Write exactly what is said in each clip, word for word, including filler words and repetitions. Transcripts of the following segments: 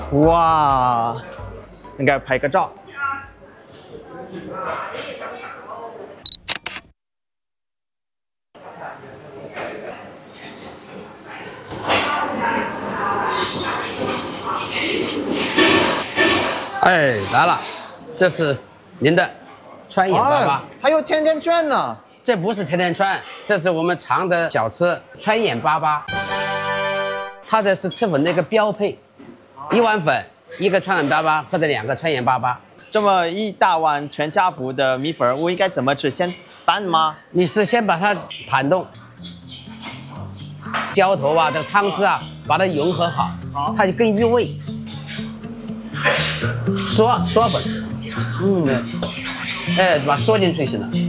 哇，应该拍个照。 哎，来了，这是您的川眼粑粑， 哎、还有甜甜圈呢。 这不是甜甜圈，这是我们常的小吃川眼粑粑。它这是吃粉的一个标配，一碗粉，一个川眼粑粑或者两个川眼粑粑。 这么一大碗全家福的米粉，我应该怎么吃？先拌吗？ 你是先把它盘动，浇头啊，这个汤汁啊，把它融合好， 好它就更入味。嗦嗦粉，嗯，对，哎，把它嗦进去行了。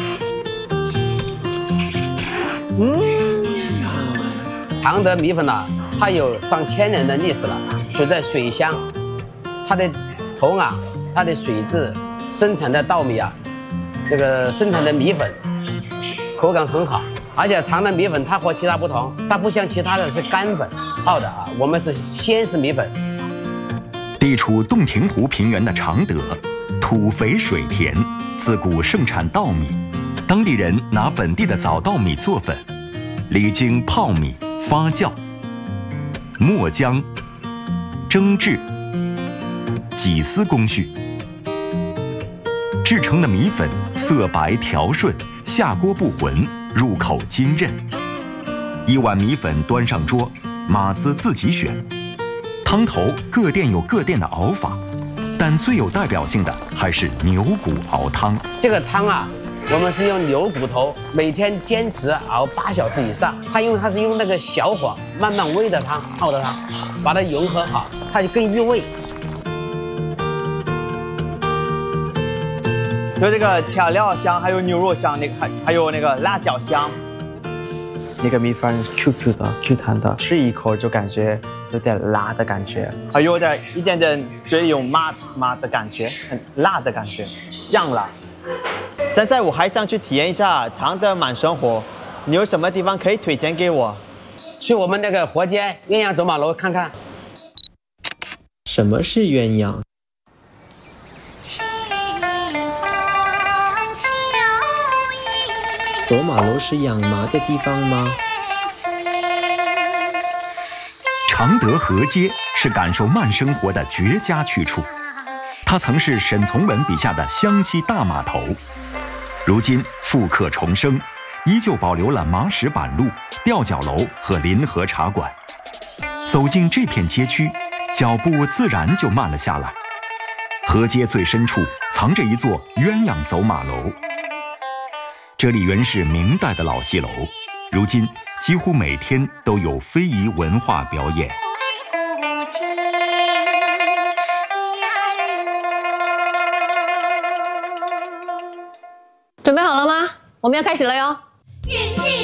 嗯， 常德米粉呢、啊，它有上千年的历史了，处在水乡，它的头啊，它的水质生产的稻米啊，这个生产的米粉口感很好，而且常德米粉它和其他不同，它不像其他的是干粉泡的啊，我们是鲜食米粉。 地处洞庭湖平原的常德，土肥水甜，自古盛产稻米。当地人拿本地的早稻米做粉，历经泡米、发酵、磨浆、蒸制、挤丝工序，制成的米粉色白条顺，下锅不浑，入口津韧。一碗米粉端上桌，码子自己选。汤头各店有各店的熬法，但最有代表性的还是牛骨熬汤。 这个汤啊，我们是用牛骨头，每天坚持熬八小时以上。它因为它是用那个小火慢慢煨的汤泡的汤，把它融合好，它就更入味。 有这个调料香，还有牛肉香，那个还还有那个辣椒香。那个米粉 Q Q 的、Q 弹的，吃一口就感觉有点辣的感觉，还有点一点点嘴里有麻麻的感觉，很辣的感觉，香辣。现在我还想去体验一下常德慢生活，你有什么地方可以推荐给我？ 去我们那个活街鸳鸯走马楼看看。 什么是鸳鸯？走马楼是养马的地方吗？ 常德河街是感受慢生活的绝佳去处，它曾是沈从文笔下的湘西大码头，如今复刻重生，依旧保留了马石板路、吊脚楼和临河茶馆。走进这片街区，脚步自然就慢了下来。河街最深处藏着一座鸳鸯走马楼，这里原是明代的老戏楼，如今几乎每天都有非遗文化表演。 准备好了吗？我们要开始了哟。